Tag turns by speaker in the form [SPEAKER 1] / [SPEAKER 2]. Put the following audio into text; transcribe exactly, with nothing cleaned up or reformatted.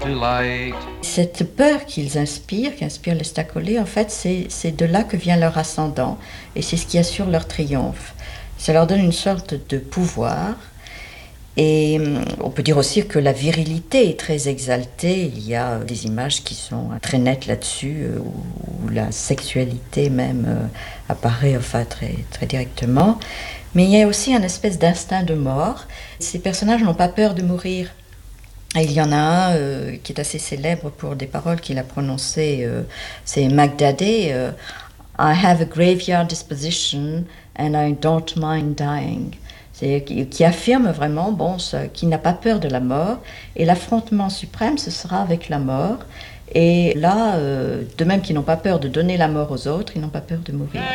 [SPEAKER 1] to light.
[SPEAKER 2] Cette peur qu'ils inspirent, qu'inspirent les Stacolés, en fait, c'est, c'est de là que vient leur ascendant et c'est ce qui assure leur triomphe. Ça leur donne une sorte de pouvoir. Et on peut dire aussi que la virilité est très exaltée. Il y a des images qui sont très nettes là-dessus, où la sexualité même apparaît enfin très, très directement. Mais il y a aussi une espèce d'instinct de mort. Ces personnages n'ont pas peur de mourir. Et il y en a un euh, qui est assez célèbre pour des paroles qu'il a prononcées, euh, c'est Mac Daddy, euh, I have a graveyard disposition and I don't mind dying. C'est, qui, qui affirme vraiment bon, ce, qu'il n'a pas peur de la mort, et l'affrontement suprême, ce sera avec la mort. Et là, euh, de même qu'ils n'ont pas peur de donner la mort aux autres, ils n'ont pas peur de mourir.